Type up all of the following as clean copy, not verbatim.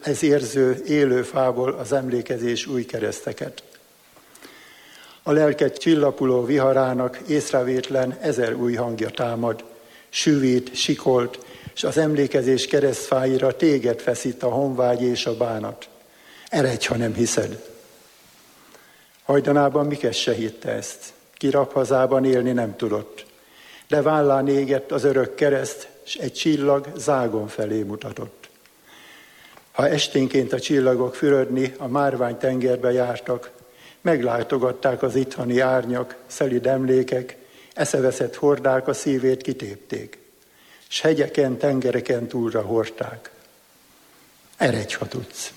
ez érző, élő fából az emlékezés új kereszteket. A lelket csillapuló viharának észrevétlen 1000 új hangja támad, süvít, sikolt, és az emlékezés keresztfáira téged feszít a honvágy és a bánat. Eredj, ha nem hiszed. Hajdanában Mikes se hitte ezt. Ki rabhazában élni nem tudott. De vállán égett az örök kereszt, és egy csillag zágon felé mutatott. Ha esténként a csillagok fürödni a márvány tengerbe jártak, meglátogatták az itthoni árnyak, szelíd emlékek, eszeveszett hordák a szívét kitépték, s hegyeken, tengereken túlra hordták. Eredj, ha tudsz.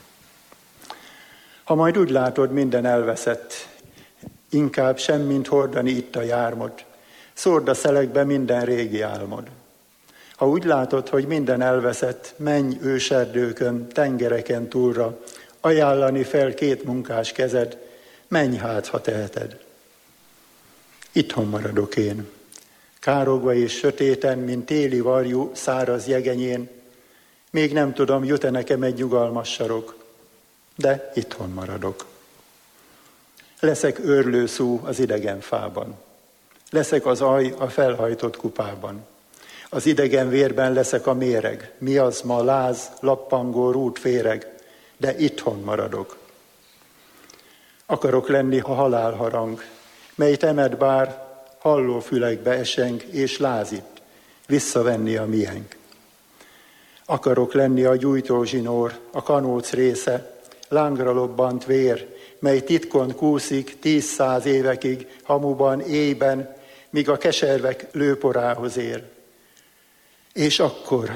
Ha majd úgy látod, minden elveszett, inkább semmint hordani itt a jármod, szórd a szelekbe minden régi álmod. Ha úgy látod, hogy minden elveszett, menj őserdőkön, tengereken túlra, ajánlani fel 2 munkás kezed, menj hát, ha teheted. Itthon maradok én, károgva és sötéten, mint téli varjú száraz jegenyén, még nem tudom, jut-e nekem egy nyugalmas sarok, de itthon maradok. Leszek őrlőszú az idegen fában, leszek az aj a felhajtott kupában, az idegen vérben leszek a méreg, miaszma, láz, lappangó, rút féreg, de itthon maradok. Akarok lenni a halálharang, mely temet bár, halló fülekbe eseng és lázít, visszavenni a miénk. Akarok lenni a gyújtózsinór, a kanóc része, lángra lobbant vér, mely titkon kúszik 10-100 évekig, hamuban, éjben, míg a keservek lőporához ér. És akkor,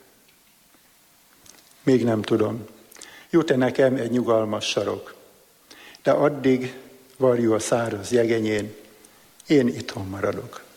még nem tudom, jut-e nekem egy nyugalmas sarok, de addig varjú a száraz jegenyén, én itthon maradok.